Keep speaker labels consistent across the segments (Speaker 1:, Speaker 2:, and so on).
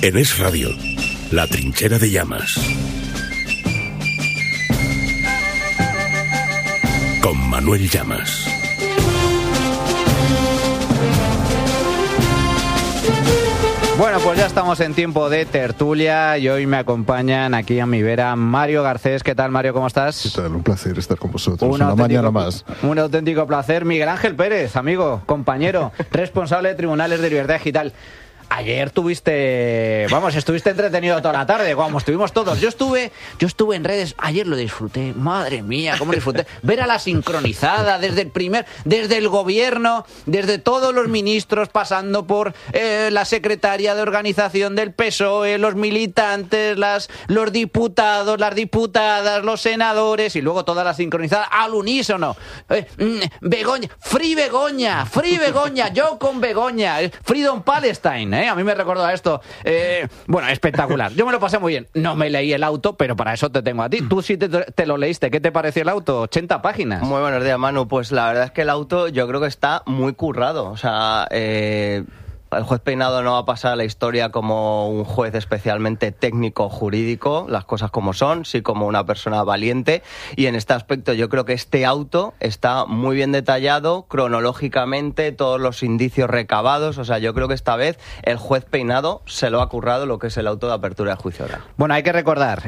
Speaker 1: En Es Radio, La Trinchera de Llamas. Con Manuel Llamas.
Speaker 2: Bueno, pues ya estamos en tiempo de tertulia y hoy me acompañan aquí a mi vera Mario Garcés. ¿Qué tal, Mario? ¿Cómo estás?
Speaker 3: ¿Qué tal? Un placer estar con vosotros una mañana más.
Speaker 2: Un auténtico placer. Miguel Ángel Pérez, amigo, compañero, responsable de Tribunales de Libertad Digital. Ayer estuviste entretenido toda la tarde, como estuvimos todos. Yo estuve en redes, ayer lo disfruté, madre mía, cómo disfruté. Ver a la sincronizada desde el gobierno, desde todos los ministros, pasando por la secretaria de organización del PSOE, los militantes, los diputados, las diputadas, los senadores, y luego toda la sincronizada al unísono. Begoña, Free Begoña, yo con Begoña, Freedom Palestine, a mí me recordó a esto. Bueno, espectacular. Yo me lo pasé muy bien. No me leí el auto, pero para eso te tengo a ti. Tú sí te lo leíste. ¿Qué te pareció el auto? 80 páginas.
Speaker 4: Muy buenos días, Manu. Pues la verdad es que el auto yo creo que está muy currado. O sea, el juez Peinado no va a pasar a la historia como un juez especialmente técnico jurídico, las cosas como son, sí como una persona valiente, y en este aspecto yo creo que este auto está muy bien detallado cronológicamente, todos los indicios recabados. O sea, yo creo que esta vez el juez Peinado se lo ha currado lo que es el auto de apertura de juicio oral.
Speaker 2: Bueno, hay que recordar,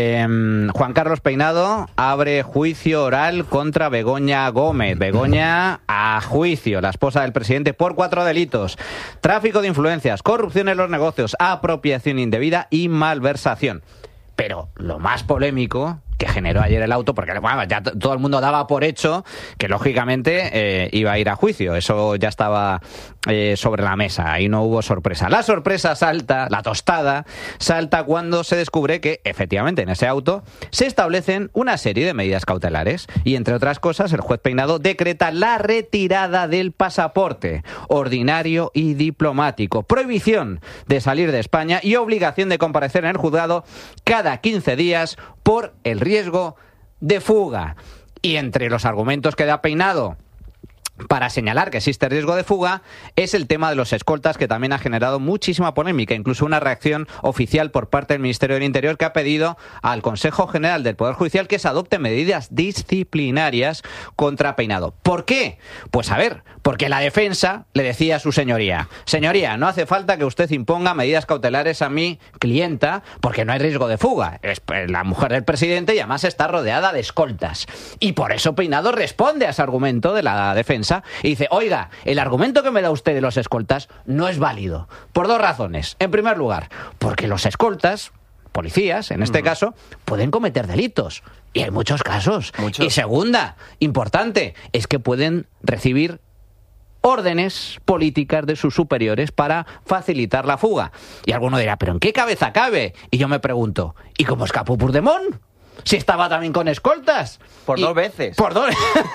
Speaker 2: Juan Carlos Peinado abre juicio oral contra Begoña Gómez. Begoña a juicio, la esposa del presidente, por 4 delitos. Tráfico de influencias, corrupción en los negocios, apropiación indebida y malversación. Pero lo más polémico que generó ayer el auto, porque bueno, ya todo el mundo daba por hecho que lógicamente iba a ir a juicio. Eso ya estaba sobre la mesa, ahí no hubo sorpresa. La sorpresa salta, la tostada salta cuando se descubre que efectivamente en ese auto se establecen una serie de medidas cautelares y, entre otras cosas, el juez Peinado decreta la retirada del pasaporte ordinario y diplomático, prohibición de salir de España y obligación de comparecer en el juzgado cada 15 días por el riesgo de fuga. Y entre los argumentos que da Peinado para señalar que existe riesgo de fuga es el tema de los escoltas, que también ha generado muchísima polémica, incluso una reacción oficial por parte del Ministerio del Interior, que ha pedido al Consejo General del Poder Judicial que se adopten medidas disciplinarias contra Peinado. ¿Por qué? Pues a ver, porque la defensa le decía a su señoría, no hace falta que usted imponga medidas cautelares a mi clienta porque no hay riesgo de fuga. Es la mujer del presidente y además está rodeada de escoltas. Y por eso Peinado responde a ese argumento de la defensa y dice, oiga, el argumento que me da usted de los escoltas no es válido, por 2 razones. En primer lugar, porque los escoltas, policías en este caso, pueden cometer delitos, y hay muchos casos. Y segunda, importante, es que pueden recibir órdenes políticas de sus superiores para facilitar la fuga. Y alguno dirá, ¿pero en qué cabeza cabe? Y yo me pregunto, ¿y cómo escapó Puigdemont? Si estaba también con escoltas.
Speaker 4: Por 2 veces.
Speaker 2: Por 2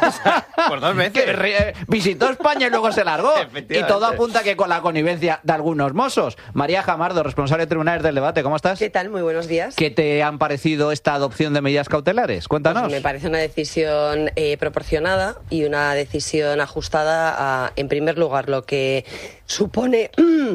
Speaker 4: Por 2 veces.
Speaker 2: Que visitó España y luego se largó. Y todo apunta que con la connivencia de algunos mozos. María Jamardo, responsable de Tribunales del Debate, ¿cómo estás?
Speaker 5: ¿Qué tal? Muy buenos días.
Speaker 2: ¿Qué te han parecido esta adopción de medidas cautelares? Cuéntanos.
Speaker 5: Pues me parece una decisión proporcionada y una decisión ajustada a, en primer lugar, lo que supone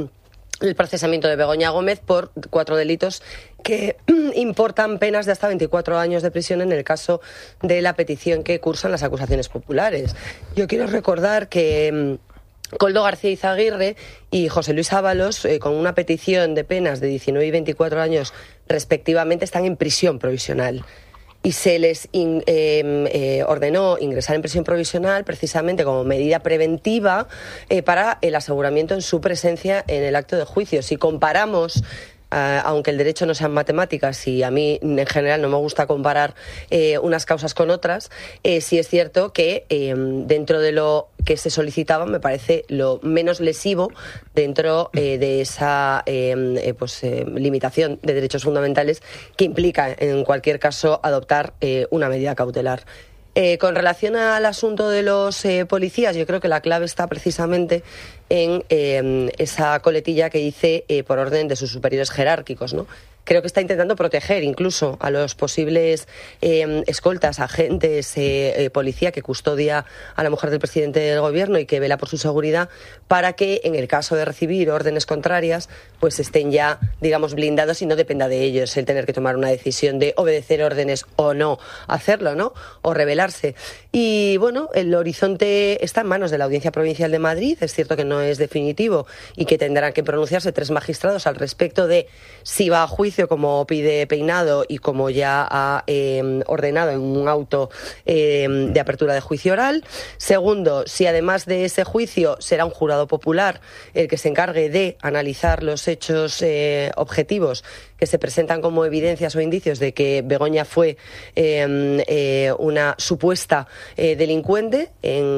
Speaker 5: el procesamiento de Begoña Gómez por 4 delitos que importan penas de hasta 24 años de prisión en el caso de la petición que cursan las acusaciones populares. Yo quiero recordar que Koldo García Izaguirre y José Luis Ábalos, con una petición de penas de 19 y 24 años respectivamente, están en prisión provisional. Y se les ordenó ingresar en prisión provisional precisamente como medida preventiva para el aseguramiento en su presencia en el acto de juicio. Si comparamos, aunque el derecho no sean matemáticas y a mí en general no me gusta comparar unas causas con otras, sí es cierto que dentro de lo que se solicitaba me parece lo menos lesivo dentro de esa limitación de derechos fundamentales que implica en cualquier caso adoptar una medida cautelar. Con relación al asunto de los policías, yo creo que la clave está precisamente en esa coletilla que dice por orden de sus superiores jerárquicos, ¿no? Creo que está intentando proteger incluso a los posibles escoltas, agentes, policía que custodia a la mujer del presidente del gobierno y que vela por su seguridad, para que en el caso de recibir órdenes contrarias pues estén ya, digamos, blindados y no dependa de ellos el tener que tomar una decisión de obedecer órdenes o no hacerlo, ¿no? O rebelarse. Y bueno, el horizonte está en manos de la Audiencia Provincial de Madrid. Es cierto que no es definitivo y que tendrán que pronunciarse 3 magistrados al respecto de si va a juicio como pide Peinado y como ya ha ordenado en un auto de apertura de juicio oral. Segundo, si además de ese juicio será un jurado popular el que se encargue de analizar los hechos objetivos que se presentan como evidencias o indicios de que Begoña fue una supuesta delincuente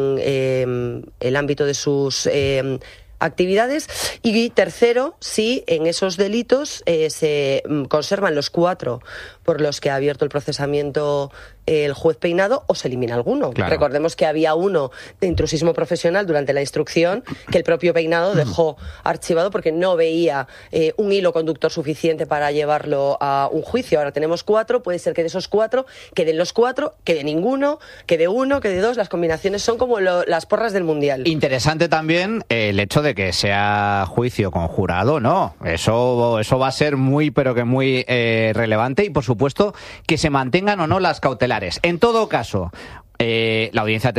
Speaker 5: en el ámbito de sus actividades. Y tercero, si en esos delitos se conservan los 4 por los que ha abierto el procesamiento el juez Peinado o se elimina alguno. Claro. Recordemos que había uno de intrusismo profesional durante la instrucción que el propio Peinado dejó archivado porque no veía un hilo conductor suficiente para llevarlo a un juicio. Ahora tenemos 4, puede ser que de esos 4 queden los 4, quede ninguno, quede 1, quede 2, las combinaciones son como las porras del Mundial.
Speaker 2: Interesante también el hecho de que sea juicio con jurado, ¿no? Eso va a ser muy, pero que muy relevante, y por supuesto que se mantengan o no las cautelares. En todo caso, la audiencia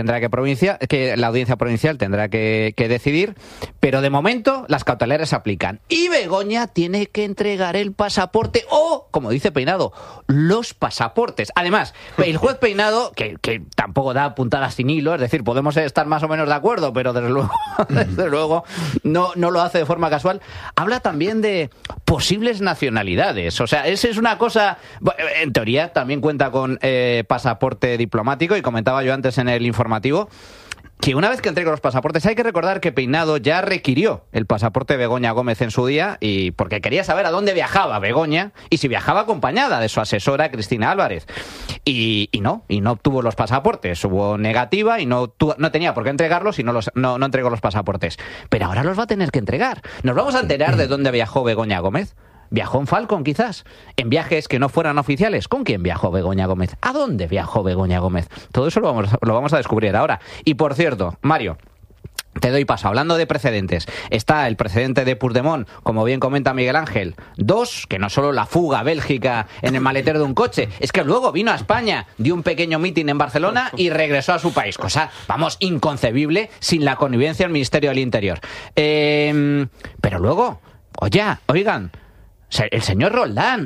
Speaker 2: provincial tendrá que decidir, pero de momento las cautelares se aplican y Begoña tiene que entregar el pasaporte o, como dice Peinado, los pasaportes. Además, el juez Peinado, que tampoco da puntadas sin hilo, es decir, podemos estar más o menos de acuerdo, pero desde luego no lo hace de forma casual, habla también de posibles nacionalidades. O sea, esa es una cosa, en teoría también cuenta con pasaporte diplomático, y comentaba yo antes en el informativo que una vez que entregue los pasaportes, hay que recordar que Peinado ya requirió el pasaporte de Begoña Gómez en su día, y porque quería saber a dónde viajaba Begoña y si viajaba acompañada de su asesora Cristina Álvarez. Y no obtuvo los pasaportes, hubo negativa y no tenía por qué entregarlos y no entregó los pasaportes. Pero ahora los va a tener que entregar. ¿Nos vamos a enterar de dónde viajó Begoña Gómez? ¿Viajó en Falcon, quizás? ¿En viajes que no fueran oficiales? ¿Con quién viajó Begoña Gómez? ¿A dónde viajó Begoña Gómez? Todo eso lo vamos a descubrir ahora. Y por cierto, Mario, te doy paso. Hablando de precedentes, está el precedente de Puigdemont, como bien comenta Miguel Ángel. 2, que no solo la fuga a Bélgica en el maletero de un coche, es que luego vino a España, dio un pequeño mitin en Barcelona y regresó a su país. Cosa, vamos, inconcebible sin la connivencia del Ministerio del Interior. Pero luego, oigan, el señor Roldán,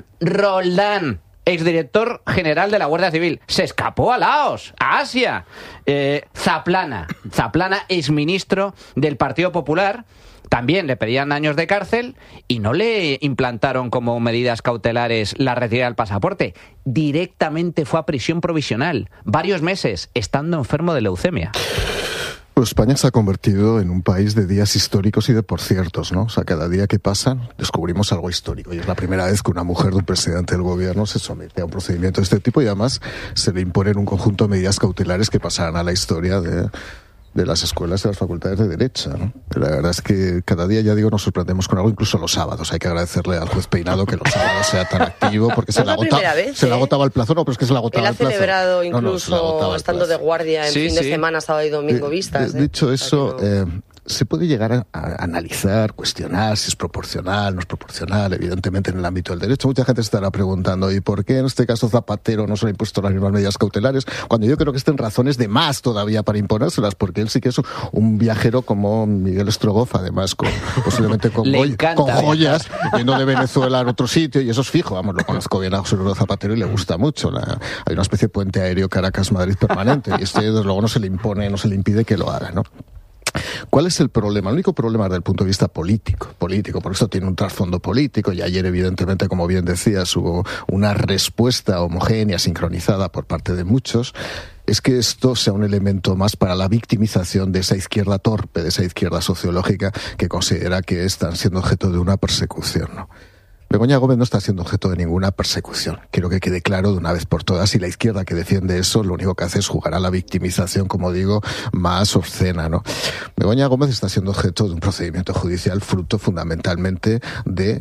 Speaker 2: exdirector general de la Guardia Civil, se escapó a Laos, a Asia. Zaplana, exministro del Partido Popular, también le pedían años de cárcel y no le implantaron como medidas cautelares la retirada del pasaporte. Directamente fue a prisión provisional, varios meses, estando enfermo de leucemia.
Speaker 3: Pues España se ha convertido en un país de días históricos y de por ciertos, ¿no? O sea, cada día que pasan descubrimos algo histórico, y es la primera vez que una mujer de un presidente del gobierno se somete a un procedimiento de este tipo, y además se le imponen un conjunto de medidas cautelares que pasarán a la historia de las escuelas y las facultades de Derecho, ¿no? La verdad es que cada día, ya digo, nos sorprendemos con algo, incluso los sábados. Hay que agradecerle al juez Peinado que los sábados sea tan activo, porque se le agotaba el plazo. No, pero es que se le agotaba el plazo.
Speaker 5: Él ha celebrado incluso estando de guardia en fin de semana, sábado y domingo vistas.
Speaker 3: Dicho eso, se puede llegar a analizar, cuestionar si es proporcional, no es proporcional, evidentemente en el ámbito del derecho. Mucha gente se estará preguntando, ¿y por qué en este caso Zapatero no se le ha impuesto las mismas medidas cautelares? Cuando yo creo que estén razones de más todavía para imponérselas, porque él sí que es un viajero como Miguel Strogoff, además posiblemente con joyas, yendo de Venezuela a otro sitio, y eso es fijo, vamos, lo conozco bien a José Luis Zapatero y le gusta mucho. Hay una especie de puente aéreo Caracas-Madrid permanente, y desde luego no se le impone, no se le impide que lo haga, ¿no? ¿Cuál es el problema? El único problema desde el punto de vista político, por eso tiene un trasfondo político, y ayer evidentemente, como bien decías, hubo una respuesta homogénea, sincronizada por parte de muchos, es que esto sea un elemento más para la victimización de esa izquierda torpe, de esa izquierda sociológica que considera que están siendo objeto de una persecución, ¿no? Begoña Gómez no está siendo objeto de ninguna persecución. Quiero que quede claro de una vez por todas, y la izquierda que defiende eso lo único que hace es jugar a la victimización, como digo, más obscena, ¿no? Begoña Gómez está siendo objeto de un procedimiento judicial fruto fundamentalmente de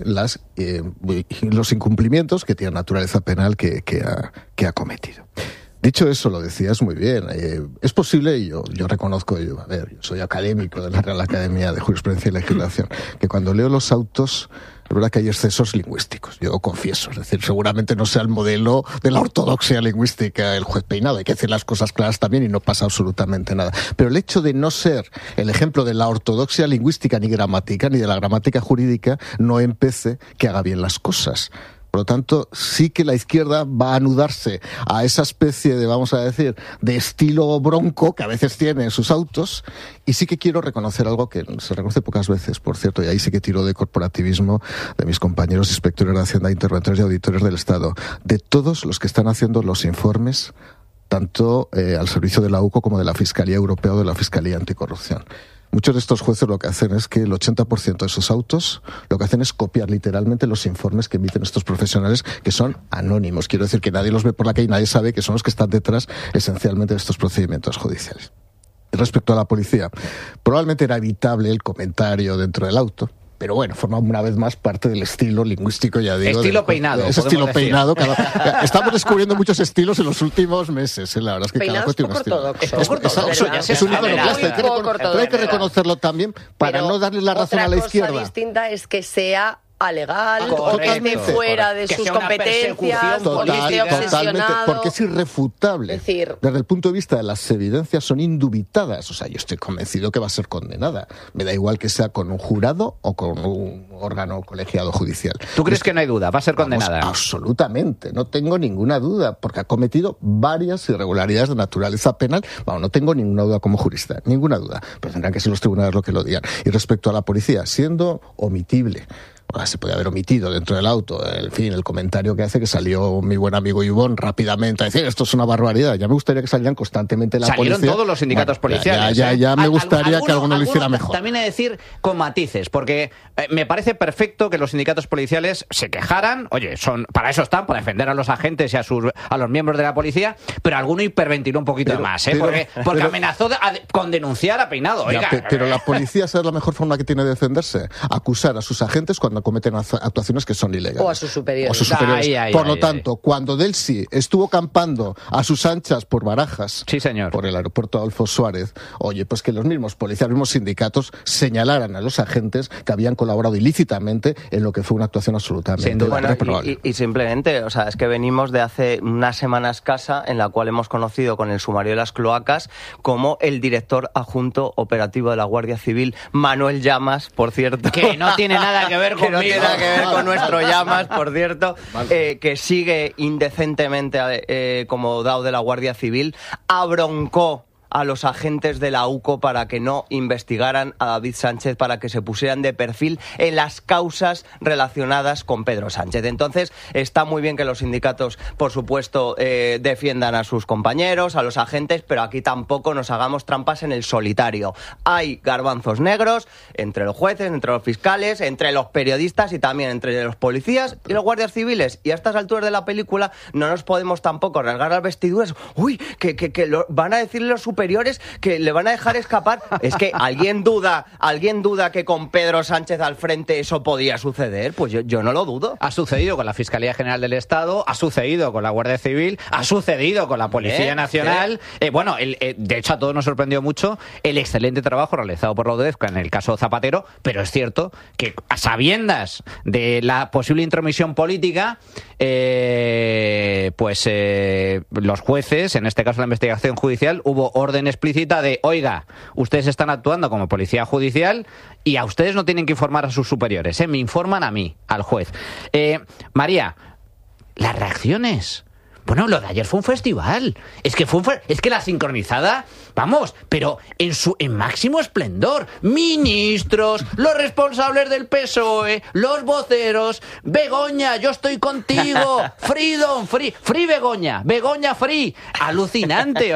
Speaker 3: los incumplimientos que tiene naturaleza penal que ha cometido. Dicho eso, lo decías muy bien. Es posible, y yo reconozco, yo soy académico de la Real Academia de Jurisprudencia y Legislación, que cuando leo los autos, es verdad que hay excesos lingüísticos, yo confieso. Es decir, seguramente no sea el modelo de la ortodoxia lingüística el juez Peinado. Hay que decir las cosas claras también y no pasa absolutamente nada. Pero el hecho de no ser el ejemplo de la ortodoxia lingüística ni gramática, ni de la gramática jurídica, no empece que haga bien las cosas. Por lo tanto, sí que la izquierda va a anudarse a esa especie de, vamos a decir, de estilo bronco que a veces tiene en sus autos, y sí que quiero reconocer algo que se reconoce pocas veces, por cierto, y ahí sí que tiro de corporativismo de mis compañeros inspectores de Hacienda, interventores y auditores del Estado, de todos los que están haciendo los informes, tanto al servicio de la UCO como de la Fiscalía Europea o de la Fiscalía Anticorrupción. Muchos de estos jueces lo que hacen es que el 80% de esos autos lo que hacen es copiar literalmente los informes que emiten estos profesionales, que son anónimos. Quiero decir que nadie los ve por la calle y nadie sabe que son los que están detrás esencialmente de estos procedimientos judiciales. Y respecto a la policía, probablemente era evitable el comentario dentro del auto. Pero bueno, forma una vez más parte del estilo lingüístico, ya digo.
Speaker 2: Estilo Peinado.
Speaker 3: Es estilo Peinado. Estamos descubriendo muchos estilos en los últimos meses. La verdad es que
Speaker 5: Peinado
Speaker 3: cada cual tiene un estilo.
Speaker 5: Es
Speaker 3: un iconoclasta. Pero hay que reconocerlo también para no darle la razón a la izquierda.
Speaker 5: Otra cosa distinta es que sea alegal,
Speaker 3: totalmente
Speaker 5: fuera de sus competencias, esté obsesionado.
Speaker 3: Porque es irrefutable.
Speaker 5: Es decir,
Speaker 3: desde el punto de vista de las evidencias son indubitadas. O sea, yo estoy convencido que va a ser condenada. Me da igual que sea con un jurado o con un órgano colegiado judicial.
Speaker 2: ¿Tú crees que no hay duda? ¿Va a ser condenada?
Speaker 3: Absolutamente, no tengo ninguna duda, porque ha cometido varias irregularidades de naturaleza penal. Bueno, no tengo ninguna duda como jurista, ninguna duda. Pero tendrán que ser los tribunales lo que lo digan. Y respecto a la policía, siendo omitible, se puede haber omitido dentro del auto, en fin, el comentario que hace, que salió mi buen amigo Ibón rápidamente a decir esto es una barbaridad. Ya me gustaría que salieran constantemente la policía.
Speaker 2: Salieron todos los sindicatos policiales.
Speaker 3: Ya me gustaría que alguno lo hiciera mejor.
Speaker 2: También he de decir con matices, porque me parece perfecto que los sindicatos policiales se quejaran. Oye, para eso están, para defender a los agentes y a los miembros de la policía, pero alguno hiperventiló un poquito más, porque amenazó con denunciar a Peinado. Oiga.
Speaker 3: Pero la policía, ¿sabes la mejor forma que tiene de defenderse? Acusar a sus agentes cuando cometen actuaciones que son ilegales.
Speaker 5: O a sus superiores.
Speaker 3: Por lo tanto, cuando Delcy estuvo campando a sus anchas por Barajas,
Speaker 2: sí, señor,
Speaker 3: por el aeropuerto Adolfo Suárez, oye, pues que los mismos policías, los mismos sindicatos señalaran a los agentes que habían colaborado ilícitamente en lo que fue una actuación absolutamente reprobable.
Speaker 4: Y simplemente, o sea, es que venimos de hace una semana escasa en la cual hemos conocido con el sumario de las cloacas como el director adjunto operativo de la Guardia Civil, Manuel Llamas, por cierto.
Speaker 2: Que no tiene nada que ver conmigo.
Speaker 4: No tiene nada que ver con nuestro Llamas, por cierto, que sigue indecentemente como dao de la Guardia Civil, abroncó a los agentes de la UCO para que no investigaran a David Sánchez, para que se pusieran de perfil en las causas relacionadas con Pedro Sánchez. Entonces, está muy bien que los sindicatos, por supuesto, defiendan a sus compañeros, a los agentes, pero aquí tampoco nos hagamos trampas en el solitario. Hay garbanzos negros entre los jueces, entre los fiscales, entre los periodistas y también entre los policías y los guardias civiles. Y a estas alturas de la película no nos podemos tampoco rasgar las vestiduras. Uy, que van a decirle los superiores que le van a dejar escapar. Es que ¿alguien duda que con Pedro Sánchez al frente eso podía suceder? Pues yo no lo dudo.
Speaker 2: Ha sucedido con la Fiscalía General del Estado, ha sucedido con la Guardia Civil, ha sucedido con la Policía Nacional. De hecho, a todos nos sorprendió mucho el excelente trabajo realizado por la UDESCA en el caso Zapatero, pero es cierto que a sabiendas de la posible intromisión política, los jueces, en este caso la investigación judicial, hubo orden explícita de, oiga, ustedes están actuando como policía judicial y a ustedes no tienen que informar a sus superiores, me informan a mí, al juez. María, las reacciones. Bueno, lo de ayer fue un festival. Es que la sincronizada, vamos, pero en máximo esplendor. Ministros, los responsables del PSOE, los voceros, Begoña, yo estoy contigo, Freedom, free Begoña, Begoña free. Alucinante, o sea,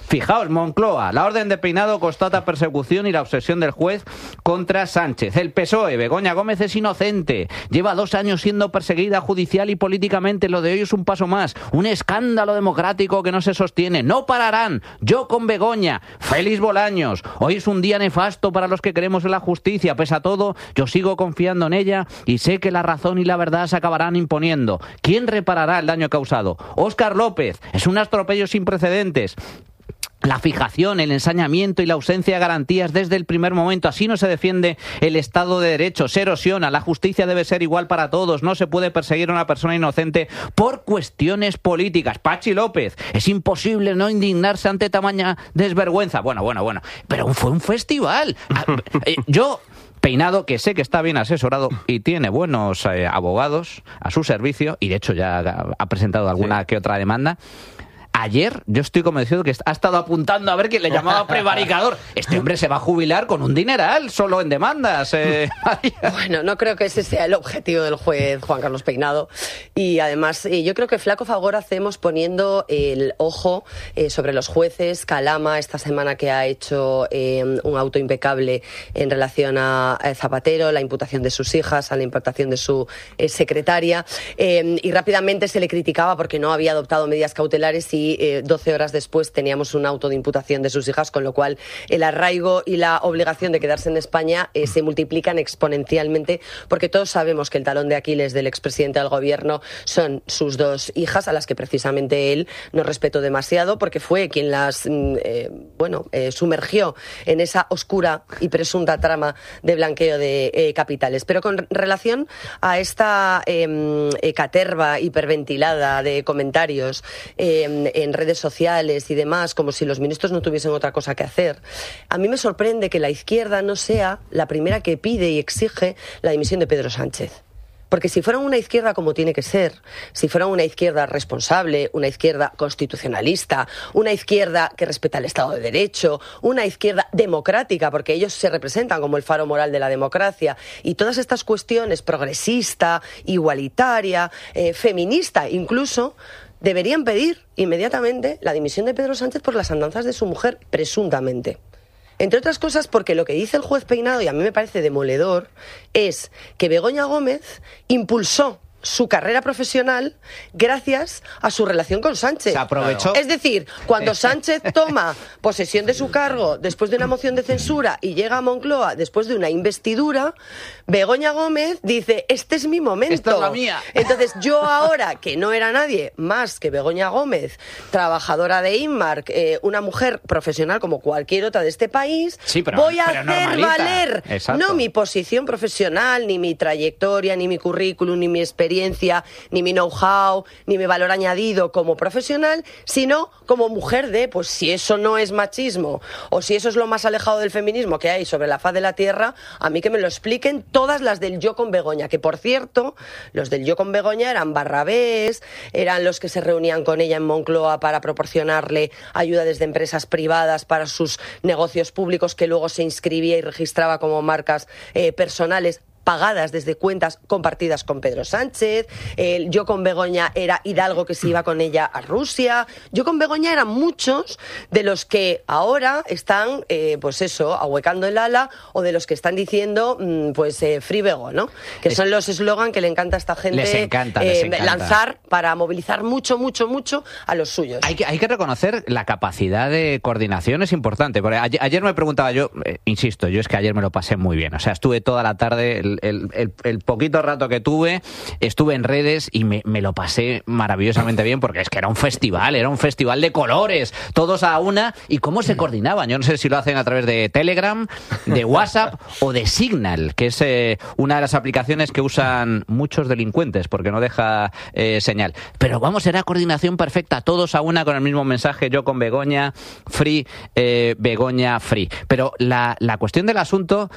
Speaker 2: Fijaos, Moncloa, la orden de Peinado constata persecución y la obsesión del juez contra Sánchez. El PSOE, Begoña Gómez es inocente. Lleva 2 años siendo perseguida judicial y políticamente. Lo de hoy es un paso más. Un escándalo democrático que no se sostiene. No pararán. Yo con Begoña. Félix Bolaños. Hoy es un día nefasto para los que creemos en la justicia. Pese a todo, yo sigo confiando en ella y sé que la razón y la verdad se acabarán imponiendo. ¿Quién reparará el daño causado? Óscar López. Es un atropello sin precedentes. La fijación, el ensañamiento y la ausencia de garantías desde el primer momento. Así no se defiende el Estado de Derecho. Se erosiona. La justicia debe ser igual para todos. No se puede perseguir a una persona inocente por cuestiones políticas. Pachi López. Es imposible no indignarse ante tamaña desvergüenza. Bueno. Pero fue un festival. Yo... Peinado, que sé que está bien asesorado y tiene buenos abogados a su servicio, y de hecho ya ha presentado alguna que otra demanda. Ayer yo estoy convencido que ha estado apuntando a ver quién le llamaba prevaricador. Este hombre se va a jubilar con un dineral solo en demandas.
Speaker 5: Bueno, no creo que ese sea el objetivo del juez Juan Carlos Peinado. Y además yo creo que flaco favor hacemos poniendo el ojo sobre los jueces. Calama esta semana que ha hecho un auto impecable en relación a Zapatero, la imputación de sus hijas, a la imputación de su secretaria. Y rápidamente se le criticaba porque no había adoptado medidas cautelares y 12 horas después teníamos un auto de imputación de sus hijas, con lo cual el arraigo y la obligación de quedarse en España se multiplican exponencialmente, porque todos sabemos que el talón de Aquiles del expresidente del gobierno son sus 2 hijas, a las que precisamente él no respetó demasiado, porque fue quien las sumergió en esa oscura y presunta trama de blanqueo de capitales. Pero con relación a esta caterva hiperventilada de comentarios en redes sociales y demás, como si los ministros no tuviesen otra cosa que hacer, a mí me sorprende que la izquierda no sea la primera que pide y exige la dimisión de Pedro Sánchez. Porque si fuera una izquierda como tiene que ser, si fuera una izquierda responsable, una izquierda constitucionalista, una izquierda que respeta el Estado de Derecho, una izquierda democrática, porque ellos se representan como el faro moral de la democracia, y todas estas cuestiones, progresista, igualitaria, feminista incluso, deberían pedir inmediatamente la dimisión de Pedro Sánchez por las andanzas de su mujer, presuntamente. Entre otras cosas porque lo que dice el juez Peinado, y a mí me parece demoledor, es que Begoña Gómez impulsó su carrera profesional gracias a su relación con Sánchez.
Speaker 2: Se aprovechó.
Speaker 5: Es decir, cuando Sánchez toma posesión de su cargo después de una moción de censura y llega a Moncloa después de una investidura, Begoña Gómez dice, este es mi momento.
Speaker 2: Esta es la mía.
Speaker 5: Entonces yo ahora, que no era nadie más que Begoña Gómez, trabajadora de Inmark, una mujer profesional como cualquier otra de este país,
Speaker 2: sí,
Speaker 5: voy a hacer
Speaker 2: normalita.
Speaker 5: valer no mi posición profesional, ni mi trayectoria, ni mi currículum, ni mi experiencia, ni mi know-how, ni mi valor añadido como profesional, sino como mujer de, pues si eso no es machismo, o si eso es lo más alejado del feminismo que hay sobre la faz de la tierra, a mí que me lo expliquen todas las del Yo con Begoña, que por cierto, los del Yo con Begoña eran Barrabés, eran los que se reunían con ella en Moncloa para proporcionarle ayuda desde empresas privadas para sus negocios públicos, que luego se inscribía y registraba como marcas personales, pagadas desde cuentas compartidas con Pedro Sánchez. Yo con Begoña era Hidalgo, que se iba con ella a Rusia. Yo con Begoña eran muchos de los que ahora están, ahuecando el ala, o de los que están diciendo, Free Bego, ¿no? Que son los eslogan que le encanta a esta gente
Speaker 2: les encanta.
Speaker 5: lanzar para movilizar mucho a los suyos.
Speaker 2: Hay que reconocer la capacidad de coordinación, es importante. Porque ayer me preguntaba yo, insisto, yo es que ayer me lo pasé muy bien. O sea, estuve toda la tarde, el poquito rato que tuve, estuve en redes y me lo pasé maravillosamente bien, porque es que era un festival de colores, todos a una, y cómo se coordinaban. Yo no sé si lo hacen a través de Telegram, de WhatsApp o de Signal, que es una de las aplicaciones que usan muchos delincuentes porque no deja señal. Pero vamos, era coordinación perfecta, todos a una con el mismo mensaje, yo con Begoña, Free, Begoña, Free. Pero la cuestión del asunto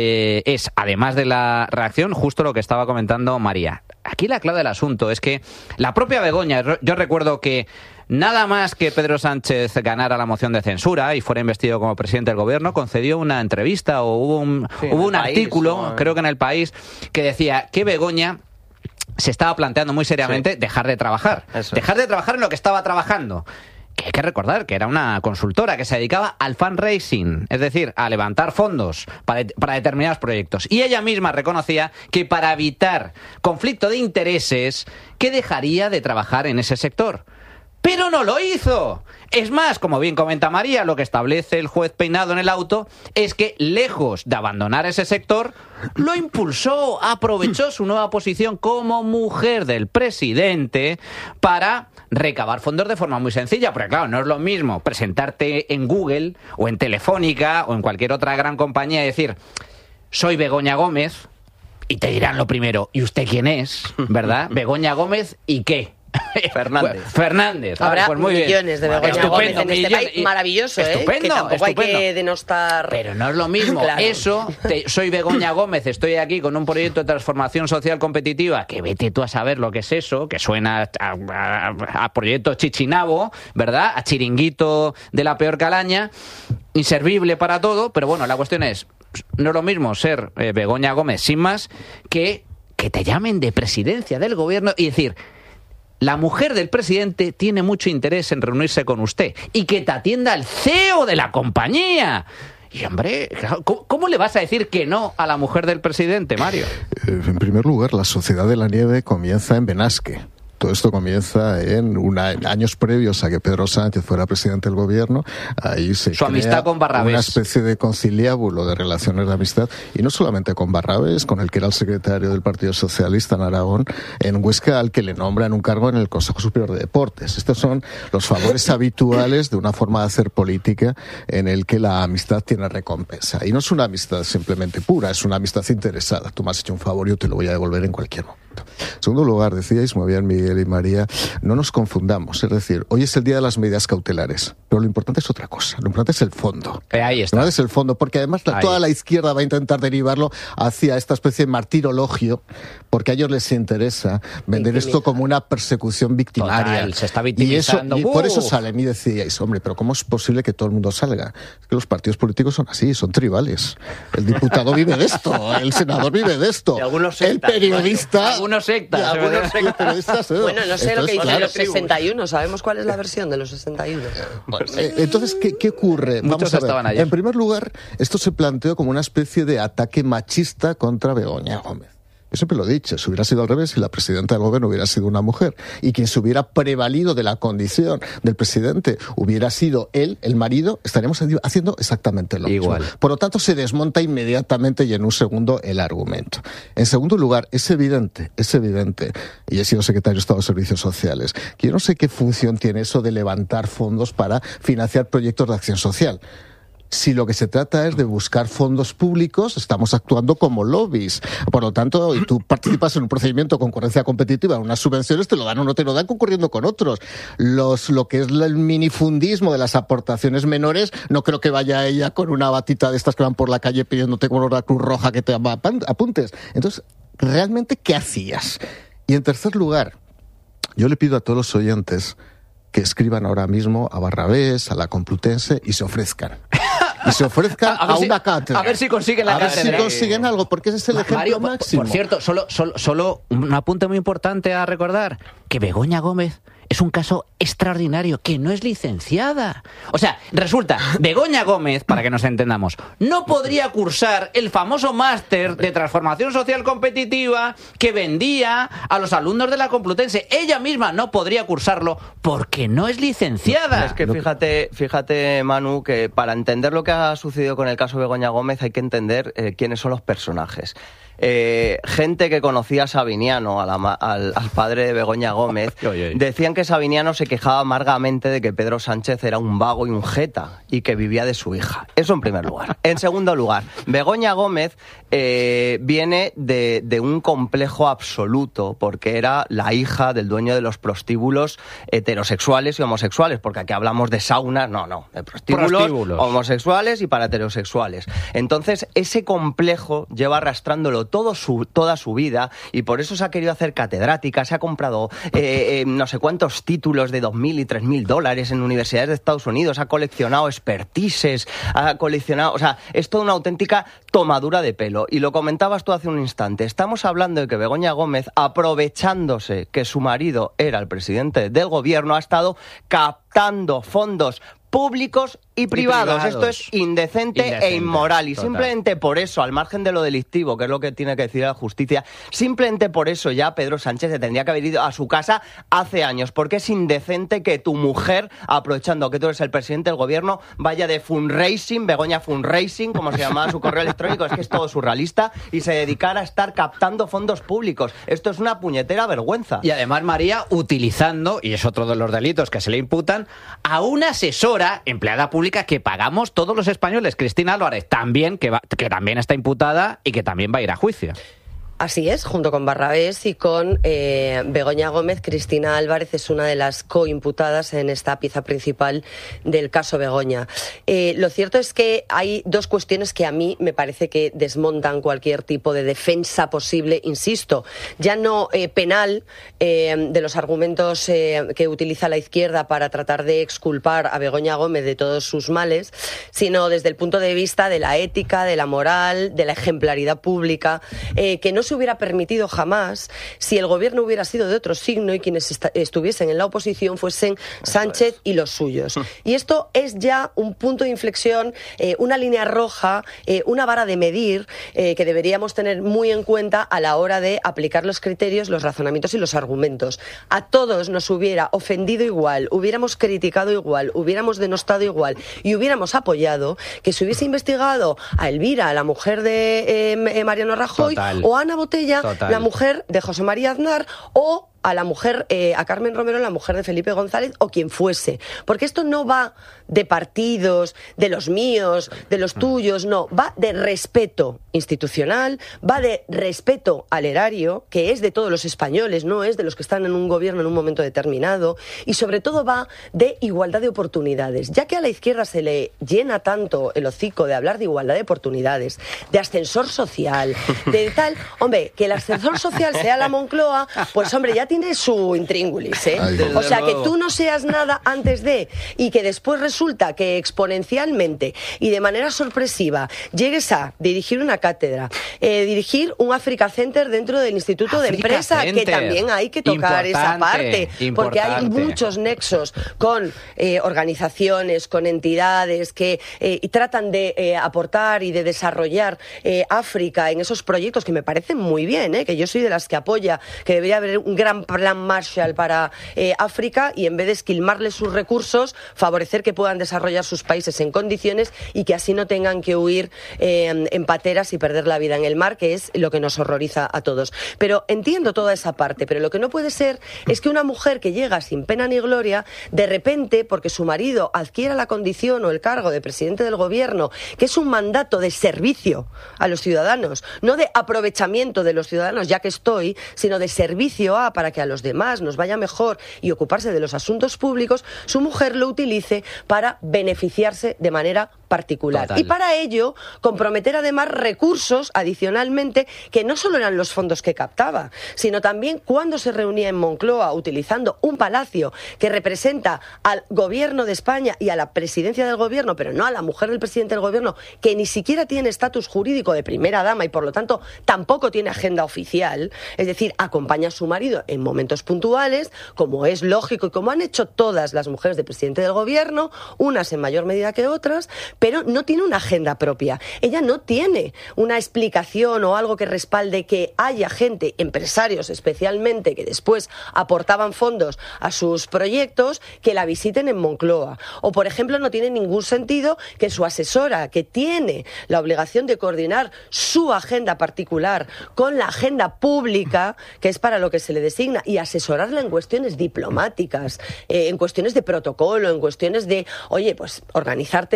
Speaker 2: es, además de la reacción, justo lo que estaba comentando María. Aquí la clave del asunto es que la propia Begoña, yo recuerdo que nada más que Pedro Sánchez ganara la moción de censura y fuera investido como presidente del gobierno, concedió una entrevista o hubo un artículo, creo que en El País, que decía que Begoña se estaba planteando muy seriamente dejar de trabajar. Dejar de trabajar en lo que estaba trabajando. que hay que recordar que era una consultora que se dedicaba al fundraising, es decir, a levantar fondos para determinados proyectos. Y ella misma reconocía que para evitar conflicto de intereses, que dejaría de trabajar en ese sector. ¡Pero no lo hizo! Es más, como bien comenta María, lo que establece el juez Peinado en el auto es que, lejos de abandonar ese sector, lo impulsó, aprovechó su nueva posición como mujer del presidente para recabar fondos de forma muy sencilla. Porque claro, no es lo mismo presentarte en Google o en Telefónica o en cualquier otra gran compañía y decir, soy Begoña Gómez, y te dirán lo primero, ¿y usted quién es? ¿Verdad? Begoña Gómez, ¿y qué? Fernández.
Speaker 5: Habrá
Speaker 2: pues muy
Speaker 5: millones
Speaker 2: bien.
Speaker 5: de Begoña Gómez en este país. Maravilloso,
Speaker 2: estupendo,
Speaker 5: que tampoco
Speaker 2: estupendo.
Speaker 5: hay que denostar.
Speaker 2: Pero no es lo mismo.
Speaker 5: Claro.
Speaker 2: Eso, soy Begoña Gómez, estoy aquí con un proyecto de transformación social competitiva, que vete tú a saber lo que es eso, que suena a proyecto chichinabo, ¿verdad? A chiringuito de la peor calaña, inservible para todo, pero bueno, la cuestión es, no es lo mismo ser Begoña Gómez sin más que te llamen de presidencia del gobierno y decir, la mujer del presidente tiene mucho interés en reunirse con usted y que te atienda el CEO de la compañía. Y hombre, ¿cómo le vas a decir que no a la mujer del presidente, Mario?
Speaker 3: En primer lugar, la Sociedad de la Nieve comienza en Benasque. Todo esto comienza en años previos a que Pedro Sánchez fuera presidente del gobierno. Ahí se
Speaker 2: su amistad con Barrabés,
Speaker 3: una especie de conciliábulo de relaciones de amistad, y no solamente con Barrabés, con el que era el secretario del Partido Socialista en Aragón, en Huesca, al que le nombran un cargo en el Consejo Superior de Deportes. Estos son los favores habituales de una forma de hacer política en el que la amistad tiene recompensa. Y no es una amistad simplemente pura, es una amistad interesada. Tú me has hecho un favor, yo te lo voy a devolver en cualquier momento. En segundo lugar, decíais muy bien, Miguel y María, no nos confundamos. Es decir, hoy es el día de las medidas cautelares, pero lo importante es otra cosa. Lo importante es el fondo.
Speaker 2: Ahí está.
Speaker 3: Lo importante es el fondo, porque además toda la izquierda va a intentar derivarlo hacia esta especie de martirologio, porque a ellos les interesa vender esto como una persecución victimaria.
Speaker 2: Total, se está victimizando.
Speaker 3: Y por eso salen y decíais, hombre, pero ¿cómo es posible que todo el mundo salga? Es que los partidos políticos son así, son tribales. El diputado vive de esto, el senador vive de esto, el periodista...
Speaker 2: Algunos sectas.
Speaker 5: Bueno, no sé.
Speaker 3: Entonces,
Speaker 5: lo que dicen
Speaker 3: claro,
Speaker 5: los 61. ¿Sabemos cuál es la versión de los 61?
Speaker 3: Entonces, ¿qué ocurre?
Speaker 2: Muchos
Speaker 3: Vamos a ver.
Speaker 2: estaban ayer.
Speaker 3: En primer lugar, esto se planteó como una especie de ataque machista contra Begoña Gómez. Yo siempre lo he dicho, si hubiera sido al revés, si la presidenta del gobierno hubiera sido una mujer y quien se hubiera prevalido de la condición del presidente hubiera sido él, el marido, estaríamos haciendo exactamente lo mismo. Por lo tanto, se desmonta inmediatamente y en un segundo el argumento. En segundo lugar, es evidente, y he sido secretario de Estado de Servicios Sociales, que yo no sé qué función tiene eso de levantar fondos para financiar proyectos de acción social. Si lo que se trata es de buscar fondos públicos, estamos actuando como lobbies. Por lo tanto, y tú participas en un procedimiento de concurrencia competitiva, en unas subvenciones te lo dan o no te lo dan concurriendo con otros. Lo que es el minifundismo de las aportaciones menores, no creo que vaya ella con una batita de estas que van por la calle pidiéndote con la Cruz Roja que te apuntes. Entonces, ¿realmente qué hacías? Y en tercer lugar, yo le pido a todos los oyentes que escriban ahora mismo a Barrabés, a la Complutense y se ofrezcan. Y se ofrezcan a una cátedra.
Speaker 2: A ver si consiguen la cátedra.
Speaker 3: A ver si consiguen algo, porque ese es el ejemplo
Speaker 2: Mario,
Speaker 3: máximo.
Speaker 2: Por cierto, solo un apunte muy importante a recordar, que Begoña Gómez es un caso extraordinario, que no es licenciada. O sea, resulta, Begoña Gómez, para que nos entendamos, no podría cursar el famoso máster de transformación social competitiva que vendía a los alumnos de la Complutense. Ella misma no podría cursarlo porque no es licenciada.
Speaker 4: Es que fíjate, Manu, que para entender lo que ha sucedido con el caso Begoña Gómez hay que entender quiénes son los personajes. Gente que conocía a Sabiniano, al padre de Begoña Gómez, decían que Sabiniano se quejaba amargamente de que Pedro Sánchez era un vago y un jeta y que vivía de su hija. Eso en primer lugar. En segundo lugar, Begoña Gómez viene de un complejo absoluto porque era la hija del dueño de los prostíbulos heterosexuales y homosexuales, porque aquí hablamos de saunas, de prostíbulos homosexuales y para heterosexuales. Entonces, ese complejo lleva arrastrándolo trabajado toda su vida y por eso se ha querido hacer catedrática, se ha comprado no sé cuántos títulos de $2.000 y $3.000 en universidades de Estados Unidos, ha coleccionado expertises, ha coleccionado... O sea, es toda una auténtica tomadura de pelo. Y lo comentabas tú hace un instante. Estamos hablando de que Begoña Gómez, aprovechándose que su marido era el presidente del gobierno, ha estado captando fondos públicos y privados. Esto es indecente e inmoral. Y simplemente por eso, al margen de lo delictivo, que es lo que tiene que decir la justicia, simplemente por eso ya Pedro Sánchez se tendría que haber ido a su casa hace años, porque es indecente que tu mujer, aprovechando que tú eres el presidente del gobierno, vaya de fundraising, Begoña Fundraising, como se llamaba su correo electrónico, es que es todo surrealista, y se dedicara a estar captando fondos públicos. Esto es una puñetera vergüenza.
Speaker 2: Y además, María, utilizando, y es otro de los delitos que se le imputan, a una asesora empleada pública que pagamos todos los españoles, Cristina Álvarez, también, que también está imputada y que también va a ir a juicio.
Speaker 5: Así es, junto con Barrabés y con Begoña Gómez, Cristina Álvarez es una de las coimputadas en esta pieza principal del caso Begoña. Lo cierto es que hay dos cuestiones que a mí me parece que desmontan cualquier tipo de defensa posible, insisto, ya no penal de los argumentos que utiliza la izquierda para tratar de exculpar a Begoña Gómez de todos sus males, sino desde el punto de vista de la ética, de la moral, de la ejemplaridad pública, que no se hubiera permitido jamás si el gobierno hubiera sido de otro signo y quienes estuviesen en la oposición fuesen Sánchez y los suyos. Y esto es ya un punto de inflexión, una línea roja, una vara de medir que deberíamos tener muy en cuenta a la hora de aplicar los criterios, los razonamientos y los argumentos. A todos nos hubiera ofendido igual, hubiéramos criticado igual, hubiéramos denostado igual y hubiéramos apoyado que se hubiese investigado a Elvira, la mujer de Mariano Rajoy, o a Ana Botella, la mujer de José María Aznar, o a la mujer, a Carmen Romero, la mujer de Felipe González, o quien fuese. Porque esto no va de partidos, de los míos, de los tuyos, no. Va de respeto institucional, va de respeto al erario, que es de todos los españoles, no es de los que están en un gobierno en un momento determinado, y sobre todo va de igualdad de oportunidades. Ya que a la izquierda se le llena tanto el hocico de hablar de igualdad de oportunidades, de ascensor social, de tal, hombre, que el ascensor social sea la Moncloa, pues hombre, ya tiene su intríngulis, ¿eh? O sea, que tú no seas nada antes de, y que después resulta que exponencialmente y de manera sorpresiva llegues a dirigir una cátedra, dirigir un Africa Center dentro del Instituto de Empresa, Center, que también hay que tocar esa parte, porque hay muchos nexos con organizaciones, con entidades que y tratan de aportar y de desarrollar África en esos proyectos que me parecen muy bien, que yo soy de las que apoya que debería haber un gran plan Marshall para África y en vez de esquilmarles sus recursos, favorecer que puedan desarrollar sus países en condiciones y que así no tengan que huir en pateras y perder la vida en el mar, que es lo que nos horroriza a todos. Pero entiendo toda esa parte, pero lo que no puede ser es que una mujer que llega sin pena ni gloria, de repente, porque su marido adquiera la condición o el cargo de presidente del gobierno, que es un mandato de servicio a los ciudadanos, no de aprovechamiento de los ciudadanos, ya que estoy, sino de servicio para que a los demás nos vaya mejor y ocuparse de los asuntos públicos, su mujer lo utilice para beneficiarse de manera particular. Total. Y para ello, comprometer además recursos adicionalmente que no solo eran los fondos que captaba, sino también cuando se reunía en Moncloa utilizando un palacio que representa al gobierno de España y a la presidencia del gobierno, pero no a la mujer del presidente del gobierno, que ni siquiera tiene estatus jurídico de primera dama y por lo tanto tampoco tiene agenda oficial, es decir, acompaña a su marido en momentos puntuales, como es lógico y como han hecho todas las mujeres del presidente del gobierno, unas en mayor medida que otras, pero no tiene una agenda propia. Ella no tiene una explicación o algo que respalde que haya gente, empresarios especialmente, que después aportaban fondos a sus proyectos, que la visiten en Moncloa. O, por ejemplo, no tiene ningún sentido que su asesora, que tiene la obligación de coordinar su agenda particular con la agenda pública, que es para lo que se le designa, y asesorarla en cuestiones diplomáticas, en cuestiones de protocolo, en cuestiones de, oye, pues organizarte determinadas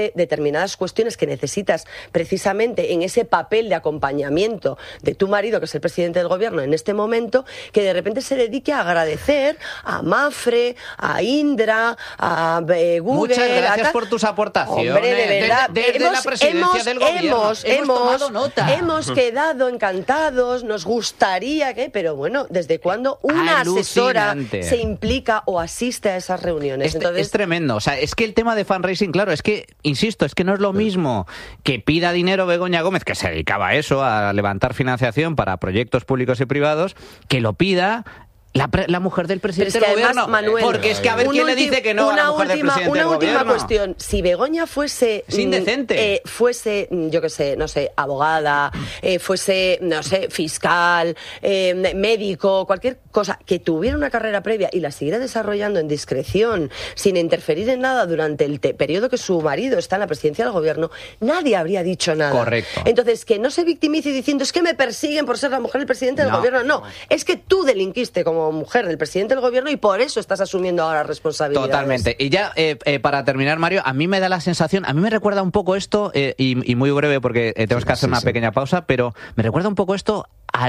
Speaker 5: determinadas cuestiones que necesitas precisamente en ese papel de acompañamiento de tu marido, que es el presidente del gobierno en este momento, que de repente se dedique a agradecer a Mafre, a Indra, a Google.
Speaker 2: Muchas gracias por tus aportaciones.
Speaker 5: Hombre, de verdad,
Speaker 2: desde la presidencia del gobierno. Hemos tomado nota.
Speaker 5: Hemos quedado encantados, nos gustaría que, pero bueno, ¿desde cuándo una asesora se implica o asiste a esas reuniones? Entonces,
Speaker 2: es tremendo. O sea, es que el tema de fundraising, claro, es que, insisto, es que no es lo mismo que pida dinero Begoña Gómez, que se dedicaba a eso, a levantar financiación para proyectos públicos y privados, que lo pida la mujer del presidente del gobierno.
Speaker 5: Manuel,
Speaker 2: porque es que a ver quién le dice que no a la mujer del presidente del gobierno.
Speaker 5: Una última cuestión. Si Begoña fuese...
Speaker 2: Es indecente.
Speaker 5: Fuese, yo qué sé, no sé, abogada, fuese, no sé, fiscal, médico, cualquier cosa, que tuviera una carrera previa y la siguiera desarrollando en discreción, sin interferir en nada durante el periodo que su marido está en la presidencia del gobierno, nadie habría dicho nada.
Speaker 2: Correcto.
Speaker 5: Entonces, que no se victimice diciendo, es que me persiguen por ser la mujer del presidente del gobierno. No, es que tú delinquiste como mujer del presidente del gobierno y por eso estás asumiendo ahora responsabilidades.
Speaker 2: Totalmente. Y ya, para terminar, Mario, a mí me da la sensación, a mí me recuerda un poco esto, y muy breve porque tenemos que hacer una pequeña pausa, pero me recuerda un poco esto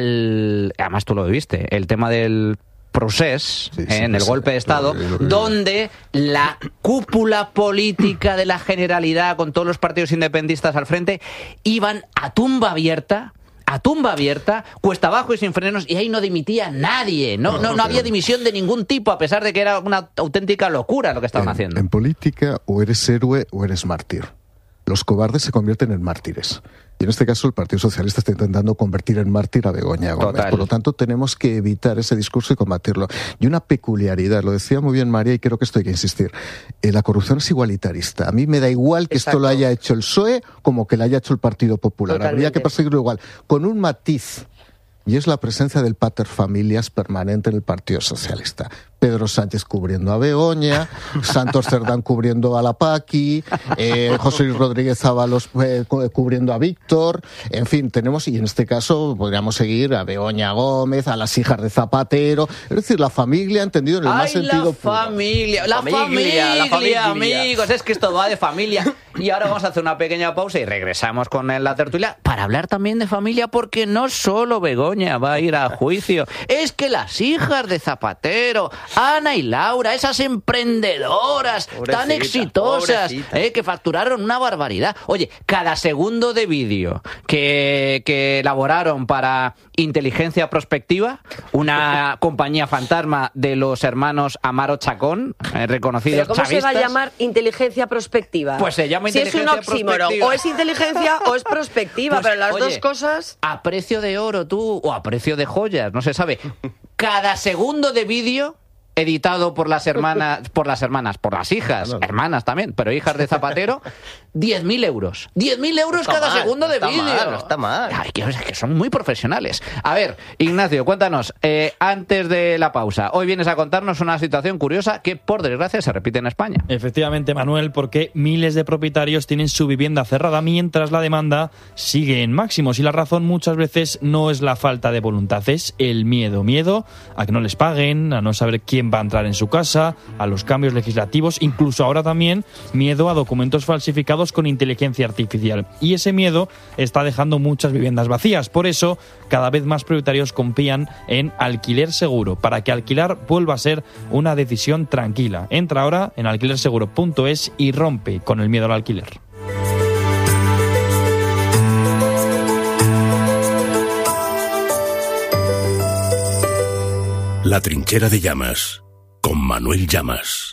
Speaker 2: además tú lo viviste, el tema del procés, en el golpe de Estado, donde la cúpula política de la Generalidad, con todos los partidos independentistas al frente, iban a tumba abierta, cuesta abajo y sin frenos, y ahí no dimitía nadie. No había dimisión de ningún tipo, a pesar de que era una auténtica locura lo que estaban haciendo.
Speaker 3: En política, o eres héroe o eres mártir. Los cobardes se convierten en mártires. Y en este caso el Partido Socialista está intentando convertir en mártir a Begoña Gómez.
Speaker 2: Total.
Speaker 3: Por lo tanto, tenemos que evitar ese discurso y combatirlo. Y una peculiaridad, lo decía muy bien María y creo que esto hay que insistir. La corrupción es igualitarista. A mí me da igual que esto lo haya hecho el PSOE como que lo haya hecho el Partido Popular.
Speaker 5: Totalmente.
Speaker 3: Habría que perseguirlo igual, con un matiz. Y es la presencia del paterfamilias permanente en el Partido Socialista. Pedro Sánchez cubriendo a Begoña, Santos Cerdán cubriendo a la Paqui, José Luis Rodríguez Ábalos cubriendo a Víctor, en fin, tenemos, y en este caso podríamos seguir a Begoña Gómez, a las hijas de Zapatero, es decir, la familia entendido en el más sentido puro.
Speaker 2: La familia, amigos, es que esto va de familia. Y ahora vamos a hacer una pequeña pausa y regresamos con la tertulia para hablar también de familia, porque no solo Begoña va a ir a juicio, es que las hijas de Zapatero, Ana y Laura, esas emprendedoras tan exitosas, que facturaron una barbaridad. Oye, cada segundo de vídeo que elaboraron para Inteligencia Prospectiva, una compañía fantasma de los hermanos Amaro Chacón, reconocidos
Speaker 5: chavistas. ¿Cómo se va a llamar Inteligencia Prospectiva?
Speaker 2: Pues se llama Inteligencia
Speaker 5: Prospectiva. Si es un oxímoron, o es inteligencia o es prospectiva,
Speaker 2: pues,
Speaker 5: pero las dos cosas...
Speaker 2: A precio de oro, tú, o a precio de joyas, no se sabe. Cada segundo de vídeo editado por las hijas, hermanas también, pero hijas de Zapatero, 10.000 euros. 10.000 euros cada segundo de vídeo.
Speaker 4: No está mal.
Speaker 2: Ay, que son muy profesionales. A ver, Ignacio, cuéntanos, antes de la pausa, hoy vienes a contarnos una situación curiosa que, por desgracia, se repite en España.
Speaker 6: Efectivamente, Manuel, porque miles de propietarios tienen su vivienda cerrada mientras la demanda sigue en máximos, y la razón muchas veces no es la falta de voluntad, es el miedo. Miedo a que no les paguen, a no saber quién va a entrar en su casa, a los cambios legislativos, incluso ahora también miedo a documentos falsificados con inteligencia artificial. Y ese miedo está dejando muchas viviendas vacías. Por eso, cada vez más propietarios confían en Alquiler Seguro, para que alquilar vuelva a ser una decisión tranquila. Entra ahora en alquilerseguro.es y rompe con el miedo al alquiler.
Speaker 1: La Trinchera de Llamas, con Manuel Llamas.